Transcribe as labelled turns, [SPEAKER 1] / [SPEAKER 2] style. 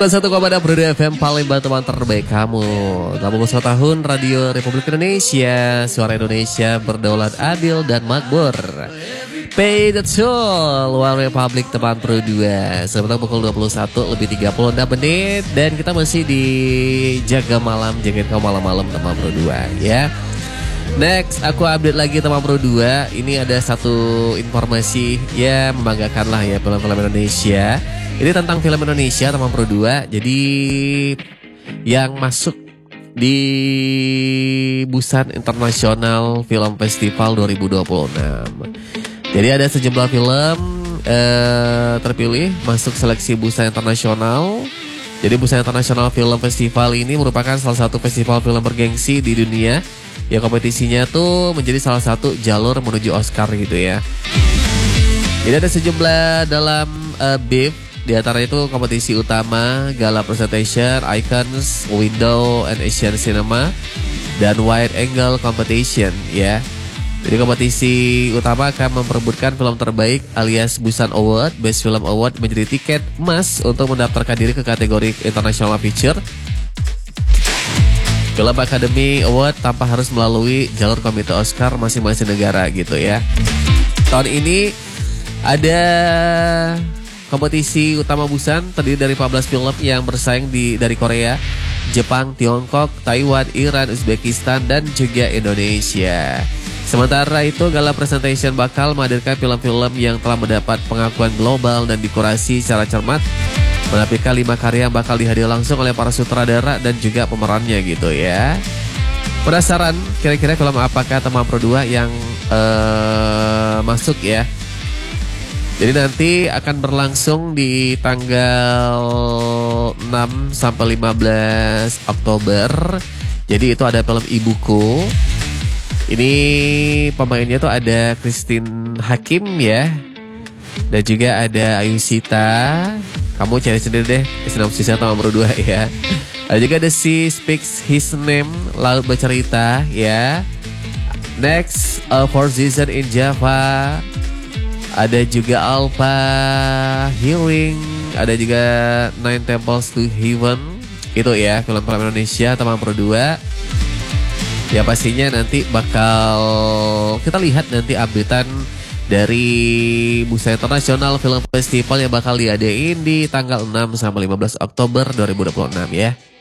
[SPEAKER 1] 101,6 FM Palembang, teman terbaik kamu. 81 tahun Radio Republik Indonesia, suara Indonesia berdaulat, adil dan makmur. Pay the toll, One Republic teman Pro 2. Sebentar pukul 21 lebih 36 menit. Dan kita masih di Jaga Malam, jagain kamu malam-malam teman Pro 2 ya. Next, aku update lagi teman Pro 2. Ini ada satu informasi ya, membanggakan lah ya, film-film Indonesia. Ini tentang film Indonesia teman Pro 2. Jadi yang masuk di Busan International Film Festival 2026. Jadi ada sejumlah film terpilih masuk seleksi Busan International. Jadi Busan International Film Festival ini merupakan salah satu festival film bergengsi di dunia. Ya, kompetisinya tuh menjadi salah satu jalur menuju Oscar gitu ya. Jadi ada sejumlah dalam BIF. Di antara itu kompetisi utama, Gala Presentation, Icons, Window and Asian Cinema, dan Wide Angle Competition ya. Jadi kompetisi utama akan memperebutkan film terbaik alias Busan Award, Best Film Award, menjadi tiket emas untuk mendaftarkan diri ke kategori International Feature. Film Academy Award tanpa harus melalui jalur komite Oscar masing-masing negara gitu ya. Tahun ini ada kompetisi utama Busan terdiri dari 14 film yang bersaing dari Korea, Jepang, Tiongkok, Taiwan, Iran, Uzbekistan, dan juga Indonesia. Sementara itu, Gala Presentation bakal menghadirkan film-film yang telah mendapat pengakuan global dan dikurasi secara cermat, menampilkan 5 karya yang bakal dihadir langsung oleh para sutradara dan juga pemerannya gitu ya. Penasaran kira-kira film apakah teman Pro 2 yang masuk ya? Jadi nanti akan berlangsung di tanggal 6 sampai 15 Oktober. Jadi itu ada film Ibuku. Ini pemainnya tuh ada Christine Hakim ya. Dan juga ada Ayu Sita. Kamu cari sendiri deh sinopsisnya teman Pro 2 ya. Ada juga ada She Speaks His Name, Laut Bercerita ya. Next, Four Seasons in Java. Ada juga Alpha Healing, ada juga Nine Temples to Heaven. Itu ya film-film Indonesia teman Pro 2. Ya pastinya nanti bakal kita lihat nanti updatean dari Busan International Film Festival yang bakal diadain di tanggal 6 sampai 15 Oktober 2026 ya.